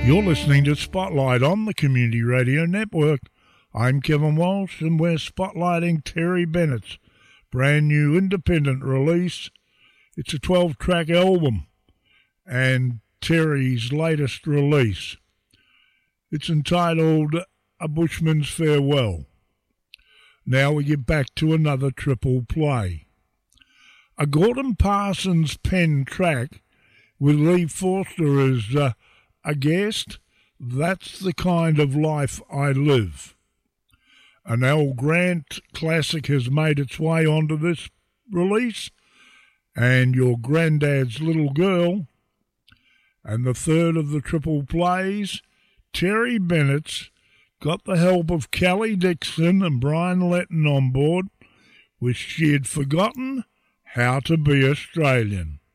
You're listening to Spotlight on the Community Radio Network. I'm Kevin Walsh, and we're spotlighting Terry Bennett's brand new independent release. It's a 12-track album, and Terry's latest release. It's entitled A Bushman's Farewell. Now we get back to another triple play. A Gordon Parsons pen track with Lee Forster as a guest. That's the kind of life I live. An Al Grant classic has made its way onto this release, and Your Granddad's Little Girl. And the third of the triple plays, Terry Bennett's got the help of Kelly Dixon and Brian Letton on board, with She Had Forgotten How to Be Australian.